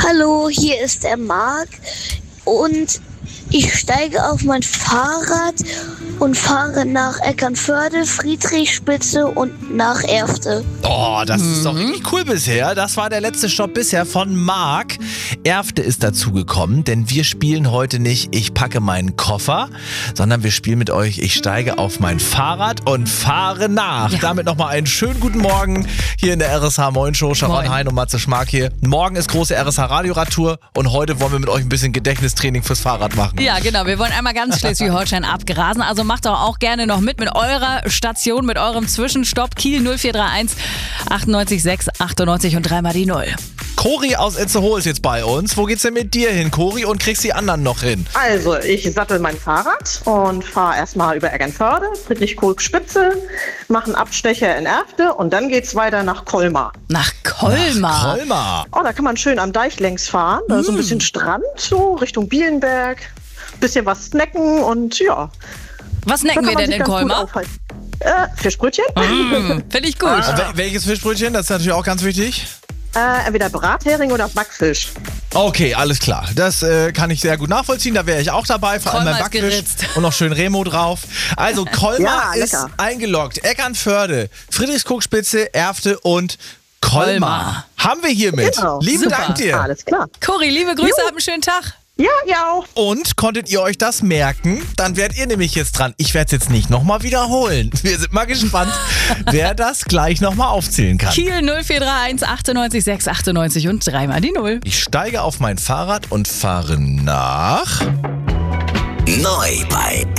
Hallo, hier ist der Marc und ich steige auf mein Fahrrad und fahre nach Eckernförde, Friedrichspitze und nach Erfte. Oh, das ist doch richtig cool bisher. Das war der letzte Stopp bisher von Marc. Erfte ist dazugekommen, denn wir spielen heute nicht Ich packe meinen Koffer, sondern wir spielen mit euch Ich steige auf mein Fahrrad und fahre nach. Ja. Damit nochmal einen schönen guten Morgen hier in der RSH Moin Show. Sharon Hein und Matze Schmark hier. Morgen ist große RSH Radioradtour und heute wollen wir mit euch ein bisschen Gedächtnistraining fürs Fahrrad machen. Ja, genau. Wir wollen einmal ganz Schleswig-Holstein abgrasen. Also macht doch auch gerne noch mit eurer Station, mit eurem Zwischenstopp. Kiel 0431 98 6 98 und dreimal die 0. Cori aus Itzehoe ist jetzt bei uns. Wo geht's denn mit dir hin, Cori? Und kriegst die anderen noch hin? Also, ich sattel mein Fahrrad und fahre erstmal über Eckernförde, Friedrich-Kohl-Spitze, mache einen Abstecher in Erfte und dann geht's weiter nach Colmar. Nach Colmar? Oh, da kann man schön am Deich längs fahren. Da ist so ein bisschen Strand, so Richtung Bielenberg. Bisschen was snacken und ja. Was snacken wir denn in Colmar? Fischbrötchen. Finde ich gut. Welches Fischbrötchen? Das ist natürlich auch ganz wichtig. Entweder Brathering oder Backfisch. Okay, alles klar. Das kann ich sehr gut nachvollziehen. Da wäre ich auch dabei, vor allem beim Backfisch. Und noch schön Remo drauf. Also Colmar ist eingeloggt. Eckernförde, Friedrichskoog-Spitze, Erfte und Colmar. Haben wir hiermit. Genau. Lieben Dank dir. Alles klar. Cori, liebe Grüße, habt einen schönen Tag. Ja, ihr auch. Und konntet ihr euch das merken? Dann werdet ihr nämlich jetzt dran. Ich werde es jetzt nicht nochmal wiederholen. Wir sind mal gespannt, wer das gleich nochmal aufzählen kann. Kiel 0431 98 6 98 und dreimal die 0. Ich steige auf mein Fahrrad und fahre nach... Neu bei